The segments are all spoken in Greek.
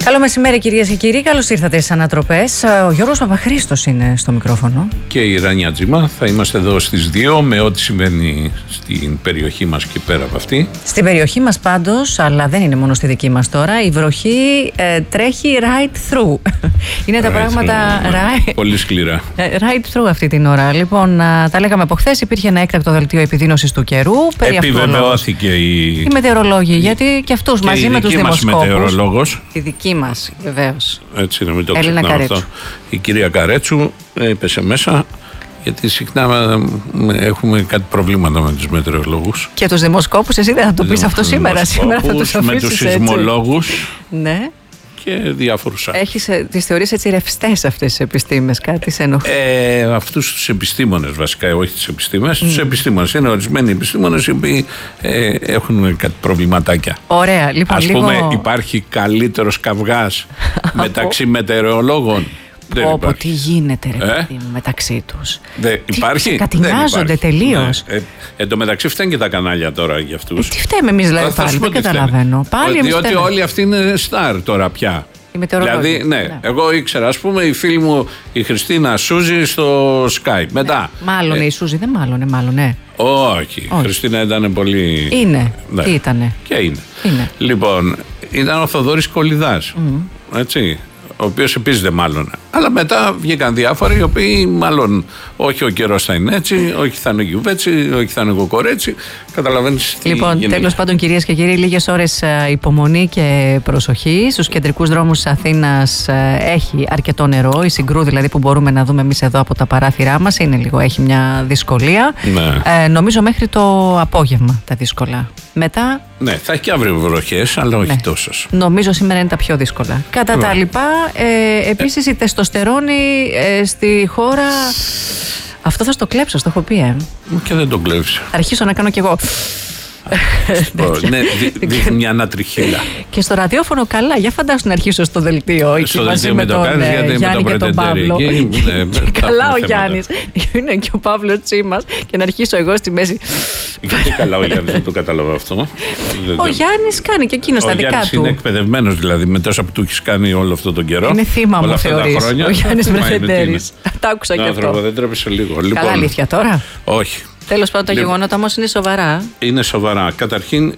Καλό μεσημέρι, κυρίες και κύριοι. Καλώς ήρθατε στις Ανατροπές. Ο Γιώργος Παπαχρήστος είναι στο μικρόφωνο. Και η Ράνια Τζιμά. Θα είμαστε εδώ στις 2 με ό,τι συμβαίνει στην περιοχή μας και πέρα από αυτή. Στην περιοχή μας πάντως, αλλά δεν είναι μόνο στη δική μας τώρα, η βροχή τρέχει right through. Είναι τα πράγματα πολύ σκληρά. Right through αυτή την ώρα. Λοιπόν, τα λέγαμε από χθες, υπήρχε ένα έκτακτο δελτίο επιδείνωσης του καιρού. Επιβεβαιώθηκε οι μετεωρολόγοι, γιατί και αυτούς μαζί με τους δημοσκόπους. Η δική μας, βεβαίως. Έτσι είναι, μην το ξεχνάμε αυτό. Η κυρία Καρέτσου έπεσε μέσα, γιατί συχνά έχουμε κάτι προβλήματα με τους μετεωρολόγους. Και τους δημοσκόπους, εσύ δεν θα το πεις αυτό σήμερα. Σήμερα θα τους αφήσεις με τους σεισμολόγους. Ναι. Και διάφορους άλλους. Έχεις τις θεωρίες έτσι ρευστές αυτές τις επιστήμες, κάτι σε ενοχλεί? Αυτούς τους επιστήμονες βασικά, όχι τις επιστήμες. Τους επιστήμονες. Είναι ορισμένοι επιστήμονες οι οποίοι έχουν κάτι προβληματάκια. Ωραία, λοιπόν. Ας πούμε, υπάρχει καλύτερος καυγάς μεταξύ μετεωρολόγων? Πω, τι γίνεται ρε παιδί μου μεταξύ τους. Υπάρχει. Κατηνιάζονται τελείως. Εν τω μεταξύ φταίνουν και τα κανάλια τώρα για αυτούς. Τι φταίμε εμείς δηλαδή πάλι, δεν καταλαβαίνω. Διότι όλοι αυτοί είναι στάρ τώρα πια. Δηλαδή, ναι, εγώ ήξερα, ας πούμε, η φίλη μου η Χριστίνα Σούζη στο Skype. Μετά. Μάλλον η Σούζη, δεν μάλλον, ναι. Όχι, η Χριστίνα ήταν πολύ. Είναι. Τι ήτανε? Και είναι. Λοιπόν, ήταν ο Θοδωρής Κολιδάς. Έτσι. Ο οποίος επίσης δεν μάλλον. Αλλά μετά βγήκαν διάφοροι οι οποίοι μάλλον όχι ο καιρός θα είναι έτσι, όχι θα είναι γιουβέτσι, όχι θα είναι κοκορέτσι. Καταλαβαίνεις τι Λοιπόν, γίνεται. τέλος πάντων, κυρίες και κύριοι, λίγες ώρες υπομονή και προσοχή. Στους κεντρικούς δρόμους της Αθήνας έχει αρκετό νερό. Η Συγκρού δηλαδή που μπορούμε να δούμε εμείς εδώ από τα παράθυρά μας είναι λίγο, έχει μια δυσκολία. Ναι. Νομίζω μέχρι το απόγευμα τα δύσκολα. Μετά. Ναι, θα έχει και αύριο βροχές, αλλά όχι τόσες. Νομίζω σήμερα είναι τα πιο δύσκολα. Κατά τα λοιπά, επίσης η τεστοστερόνη στη χώρα. Αυτό θα στο κλέψω, στο έχω πει. Και δεν τον κλέψω. Θα αρχίσω να κάνω κι εγώ. Ναι, δείχνει μια ανατριχίλα. Και στο ραδιόφωνο καλά, για φαντάσου να αρχίσω στο δελτίο. Στο δελτίο με τον Γιάννη και τον Παύλο. Καλά ο Γιάννης, είναι και ο Παύλος Τσίμας, και να αρχίσω εγώ στη μέση. Γιατί καλά ο Γιάννης, δεν το κατάλαβα αυτό. Ο Γιάννης κάνει και εκείνος τα δικά του. Ο Γιάννης είναι εκπαιδευμένος δηλαδή, με τόσα που του έχεις κάνει όλο αυτό τον καιρό. Είναι θύμα μου, θεωρείς. Ο Γιάννης Μρεθεντέρης. Τα άκουσα κι αυτό. Δεν τρέπεσαι λίγο. Καλά, αλήθεια τώρα? Όχι. Τέλος πάντων, τα γεγονότα όμως είναι σοβαρά. Είναι σοβαρά. Καταρχήν,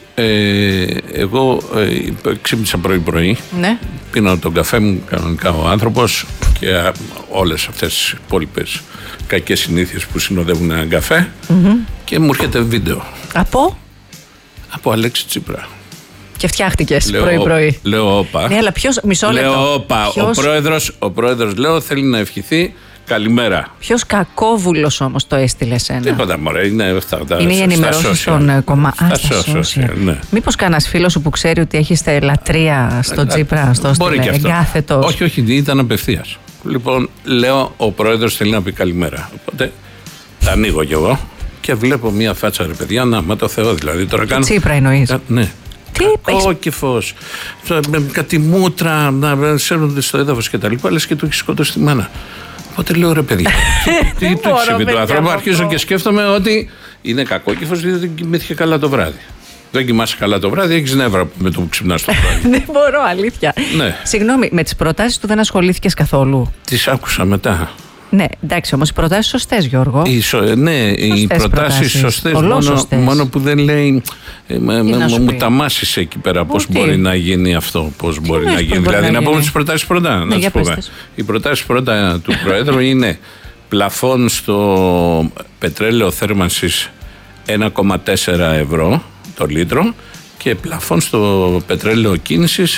εγώ ξύπνησα πρωί-πρωί. Ναι. Πίνω τον καφέ μου κανονικά ο άνθρωπος και όλες αυτές τις υπόλοιπες κακές συνήθειες που συνοδεύουν έναν καφέ. Και μου έρχεται βίντεο. Από Αλέξη Τσίπρα. Και φτιάχτηκες πρωί-πρωί. Λέω όπα. Ναι, αλλά ποιος, μισό λεπτό. Λέω όπα. Ο πρόεδρος λέω θέλει να ευχηθεί καλημέρα. Ποιος κακόβουλος όμως το έστειλε σένα? Τίποτα μωρέ, είναι αυτά. Είναι οι ενημερώσεις των κομμάτων. Στα social, ναι. Μήπως κανένας φίλος σου που ξέρει ότι έχεις λατρεία στο Τσίπρα, στο εγκάθετος? Όχι, ήταν απευθείας. Λοιπόν, λέω ο πρόεδρος θέλει να πει καλημέρα. Οπότε τα ανοίγω κι εγώ και βλέπω μία φάτσα ρε παιδιά, να με το Θεό δηλαδή. Τώρα κάνω. Τσίπρα εννοείς? Ναι. Τι είπες? Κόκκιφος, με κάτι μούτρα, να σέρνονται στο έδαφος και τα λοιπά, λες και του έχει σκοτώσει τη μάνα. Οπότε λέω ρε παιδιά, τι του έχει συμβεί του ανθρώπου? Αρχίζω και σκέφτομαι ότι είναι κακόκκιφος γιατί δεν κοιμήθηκε καλά το βράδυ. Δεν κοιμάσαι καλά το βράδυ, έχεις νεύρα με το που ξυπνάς το βράδυ. Δεν μπορώ, αλήθεια. Ναι. Συγγνώμη, με τις προτάσεις του δεν ασχολήθηκες καθόλου? Τις άκουσα μετά. Ναι, εντάξει, όμως οι προτάσεις σωστές, Γιώργο. Ναι, οι προτάσεις σωστές, μόνο που δεν λέει μου τα μάσησε εκεί πέρα πώς μπορεί να γίνει αυτό, πώς μπορεί να γίνει. Δηλαδή να πούμε τις προτάσεις πρώτα. Να τις πούμε. Οι προτάσεις πρώτα του Προέδρου είναι πλαφόν στο πετρέλαιο θέρμανσης 1,4 ευρώ το λίτρο και πλαφόν στο πετρέλαιο κίνησης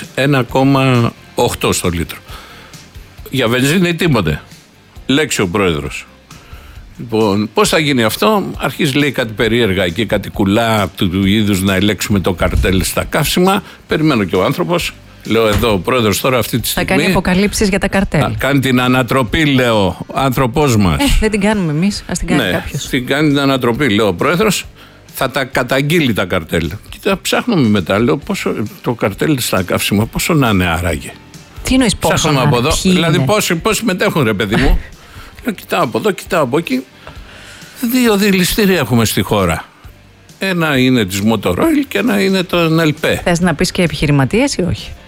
1,8 στο λίτρο. Για βενζίνη τίποτε. Λέξει ο πρόεδρος. Λοιπόν, πώς θα γίνει αυτό? Αρχίζει λέει κάτι περίεργα εκεί, κάτι κουλά του είδους να ελέγξουμε το καρτέλ στα καύσιμα. Περιμένω και ο άνθρωπος. Λέω εδώ ο πρόεδρος τώρα αυτή τη στιγμή. Θα κάνει αποκαλύψεις για τα καρτέλ. Θα κάνει την ανατροπή, λέω, ο άνθρωπός μας. Δεν την κάνουμε εμείς, ας την κάνει κάποιος. Την κάνει την ανατροπή, λέω ο πρόεδρος. Θα τα καταγγείλει τα καρτέλ. Κοίτα, ψάχνουμε μετά, λέω, πόσο το καρτέλ στα καύσιμα, πόσο να είναι άραγε. Τι εννοείς πόσο να είναι? Δηλαδή πόσοι συμμετέχουν ρε παιδί μου. Κοιτάω από εδώ, κοιτάω από εκεί. 2 δηληστήρια έχουμε στη χώρα. Ένα είναι της Motorola και ένα είναι το NLP. Θες να πεις και επιχειρηματίες ή όχι?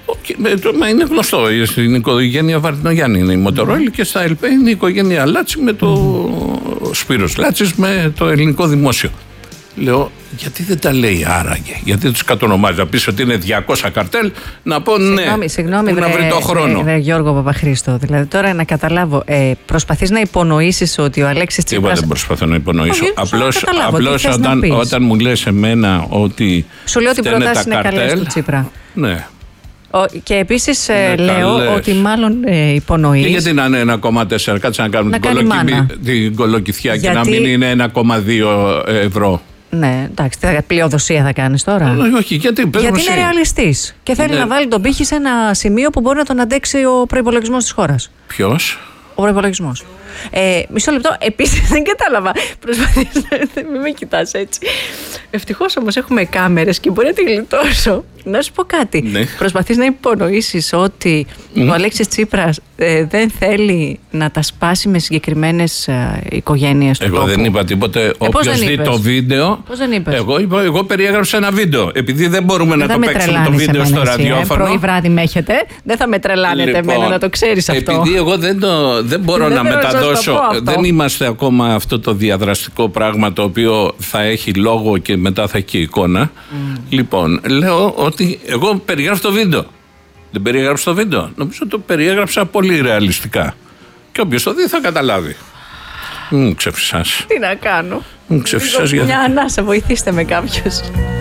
Μα είναι γνωστό. Στην οικογένεια Βαρδινογιάννη είναι η Μοτορόλη και στα ΕΛΠ είναι η οικογένεια Λάτση με το Σπύρος Λάτσης με το ελληνικό δημόσιο. Λέω, γιατί δεν τα λέει άραγε, γιατί τους κατονομάζει, να πεις ότι είναι 200 καρτέλ, να πω συγγνώμη, να βρει το χρόνο. Γιώργο Παπαχρήστο, δηλαδή τώρα να καταλάβω, προσπαθείς να υπονοήσεις ότι ο Αλέξης Τσίπρας... Εγώ δεν προσπαθώ να υπονοήσω, απλώς όταν μου λες εμένα ότι σου λέω ότι οι προτάσεις είναι καλές του Τσίπρα. Ναι. Και επίσης λέω ότι μάλλον υπονοείς. Και γιατί να είναι 1,4, κάτσε να κάνουμε την κολοκυθιά και να μην είναι 1,2 ευρώ. Ναι, εντάξει, πλειοδοσία θα κάνεις τώρα. Όχι, γιατί είναι ρεαλιστής και θέλει να βάλει τον πύχη σε ένα σημείο που μπορεί να τον αντέξει ο προϋπολογισμός της χώρας. Ποιος? Ο προϋπολογισμός. Μισό λεπτό, επίσης δεν κατάλαβα. Προσπαθείς μην με κοιτάς έτσι. Ευτυχώς όμως έχουμε κάμερες και μπορεί να τη γλιτώσω. Να σου πω κάτι. Ναι. Προσπαθείς να υπονοήσεις ότι ο Αλέξης Τσίπρας δεν θέλει να τα σπάσει με συγκεκριμένες οικογένειες του Εγώ τόπου. δεν είπα τίποτε. Όποιος δει το βίντεο. Πώς δεν είπες? Εγώ περιέγραψα ένα βίντεο. Επειδή δεν μπορούμε να το παίξουμε το βίντεο στο ραδιόφωνο. Πρωί βράδυ με έχετε. Δεν θα με τρελάνετε εμένα, να το ξέρεις αυτό. Επειδή εγώ δεν μπορώ να μεταδώσω. Δεν είμαστε ακόμα αυτό το διαδραστικό πράγμα το οποίο θα έχει λόγο και μετά θα έχει και εικόνα. Λοιπόν, λέω ότι εγώ περιγράφω το βίντεο. Δεν περιέγραψα το βίντεο. Νομίζω ότι το περιέγραψα πολύ ρεαλιστικά. Και όποιος το δει θα καταλάβει. Ξεφυσάς. Τι να κάνω. Ξεφυσάς μια ανάσα, βοηθήστε με κάποιος.